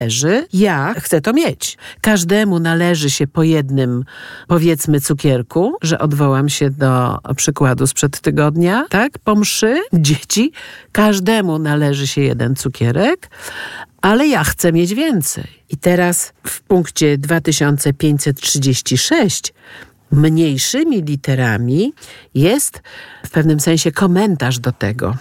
ja chcę to mieć. Każdemu należy się po jednym, powiedzmy, cukierku, że odwołam się do przykładu sprzed tygodnia, tak? Po mszy dzieci, każdemu należy się jeden cukierek, ale ja chcę mieć więcej. I teraz w punkcie 2536 mniejszymi literami jest w pewnym sensie komentarz do tego.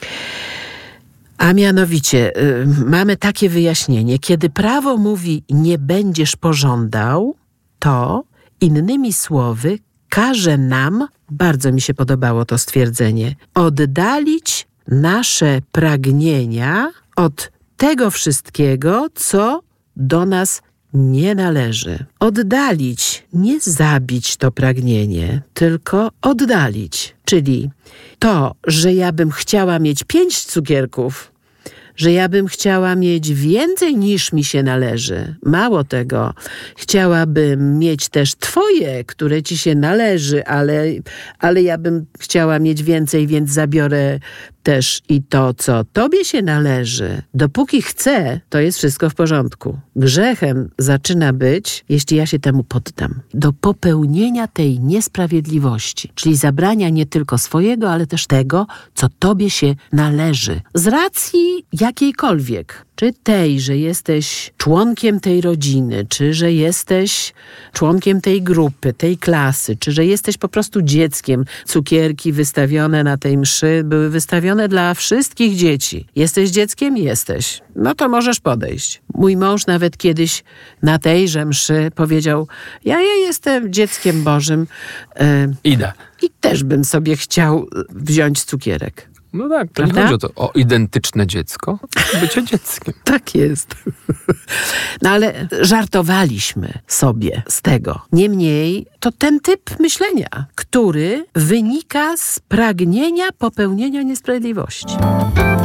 A mianowicie mamy takie wyjaśnienie. Kiedy prawo mówi nie będziesz pożądał, to innymi słowy każe nam, bardzo mi się podobało to stwierdzenie, oddalić nasze pragnienia od tego wszystkiego, co do nas nie należy. Oddalić, nie zabić to pragnienie, tylko oddalić. Czyli to, że ja bym chciała mieć 5 cukierków, że ja bym chciała mieć więcej niż mi się należy. Mało tego, chciałabym mieć też twoje, które ci się należy, ale ja bym chciała mieć więcej, więc zabiorę też i to, co tobie się należy. Dopóki chcę, to jest wszystko w porządku. Grzechem zaczyna być, jeśli ja się temu poddam. Do popełnienia tej niesprawiedliwości, czyli zabrania nie tylko swojego, ale też tego, co tobie się należy. Z racji jakiejkolwiek. Czy tej, że jesteś członkiem tej rodziny, czy że jesteś członkiem tej grupy, tej klasy, czy że jesteś po prostu dzieckiem. Cukierki wystawione na tej mszy były wystawione dla wszystkich dzieci. Jesteś dzieckiem? Jesteś. No to możesz podejść. Mój mąż nawet kiedyś na tejże mszy powiedział, ja jestem dzieckiem Bożym. Idę. I też bym sobie chciał wziąć cukierek. No tak, to prawda? nie chodzi o to, o identyczne dziecko, bycie dzieckiem. Tak jest. No ale żartowaliśmy sobie z tego. Niemniej to ten typ myślenia, który wynika z pragnienia popełnienia niesprawiedliwości.